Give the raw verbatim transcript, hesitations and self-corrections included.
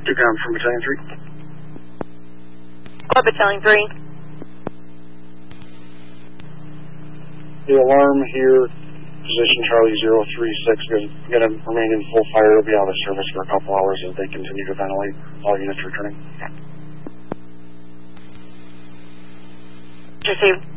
Two ground from Battalion three. Oh, Battalion three. The alarm here, position Charlie zero three six, is going to remain in full fire. It'll be out of service for a couple hours as they continue to ventilate. All units returning. Received.